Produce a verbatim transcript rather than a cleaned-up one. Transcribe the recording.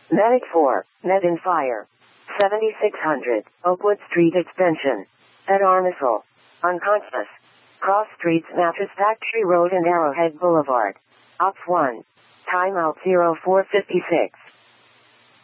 Medic four, Med and Fire. seventy-six hundred, Oakwood Street Extension. At Armissel. Unconscious. Cross Streets Mattress Factory Road and Arrowhead Boulevard. Ops one. Timeout zero four fifty-six.